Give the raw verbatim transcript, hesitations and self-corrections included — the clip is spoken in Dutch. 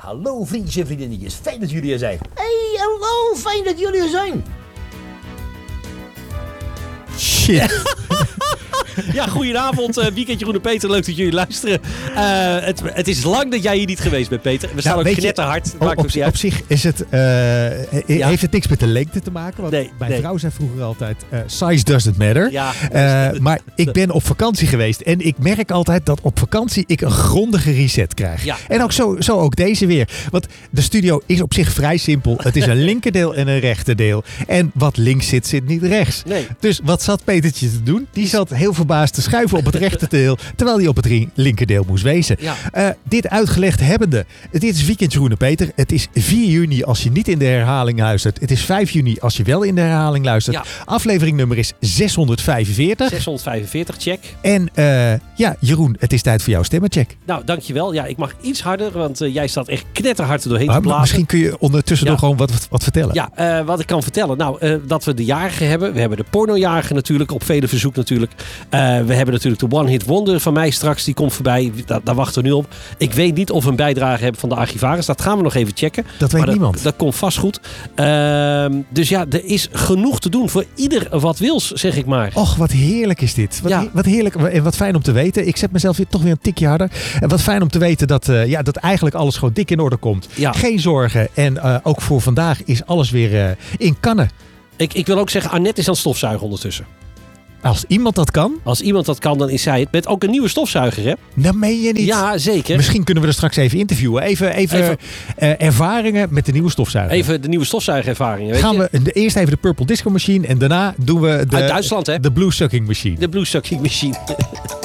Hallo vriendjes en vriendinnetjes, fijn dat jullie er zijn. Hey, hallo, fijn dat jullie er zijn. Shit. Ja, goedenavond, uh, Weekend Jeroen en Peter. Leuk dat jullie luisteren. Uh, het, het is lang dat jij hier niet geweest bent, Peter. We staan Nou, ook weet je, knetterhard. op, op, op zich is het, uh, Ja. heeft het niks met de lengte te maken. Want Nee, mijn nee. vrouw zei vroeger altijd, uh, size doesn't matter. Ja, Uh, maar ik ben op vakantie geweest. En ik merk altijd dat op vakantie ik een grondige reset krijg. Ja. En ook zo, zo ook deze weer. Want de studio is op zich vrij simpel. Het is een linkerdeel en een rechterdeel. En wat links zit, zit niet rechts. Nee. Dus wat zat Petertje te doen? Die zat heel verbaasd te schuiven op het rechterdeel, terwijl hij op het ri- linkerdeel moest wezen. Ja. Uh, dit uitgelegd hebbende. Dit is Weekend Jeroen en Peter. Het is vier juni als je niet in de herhaling luistert. Het is vijf juni als je wel in de herhaling luistert. Ja. Afleveringnummer is zeshonderdvijfenveertig. zeshonderdvijfenveertig, check. En uh, ja, Jeroen, het is tijd voor jouw stemmencheck. Nou, dankjewel. Ja, ik mag iets harder, want uh, jij staat echt knetterhard er doorheen Ah, te blazen. misschien kun je ondertussen Ja. nog gewoon wat, wat vertellen. Ja, uh, wat ik kan vertellen. Nou, uh, dat we de jarigen hebben. We hebben de pornojarigen natuurlijk, op vele verzoek natuurlijk. Uh, we hebben natuurlijk de One Hit Wonder van mij straks. Die komt voorbij. Da- daar wachten we nu op. Ik weet niet of we een bijdrage hebben van de archivaris. Dat gaan we nog even checken. Dat weet Maar niemand. Dat, dat komt vast goed. Uh, dus ja, er is genoeg te doen voor ieder wat wils, zeg ik maar. Och, wat heerlijk is dit. Wat, Ja. he- wat heerlijk en wat fijn om te weten. Ik zet mezelf weer toch weer een tikje harder. En wat fijn om te weten dat, uh, ja, dat eigenlijk alles gewoon dik in orde komt. Ja. Geen zorgen. En uh, ook voor vandaag is alles weer uh, in kannen. Ik, ik wil ook zeggen, Annette is aan het stofzuigen ondertussen. Als iemand dat kan, Als iemand dat kan, dan is zij het. Met ook een nieuwe stofzuiger, hè? dan meen je niet. Ja, zeker. Misschien kunnen we er straks even interviewen. Even, even, Even- uh, ervaringen met de nieuwe stofzuiger. Even de nieuwe stofzuigerervaringen, weet Gaan je? we de- eerst even de Purple Disco Machine en daarna doen we de, Uit Duitsland, hè? de Blue Sucking Machine. De Blue Sucking Machine.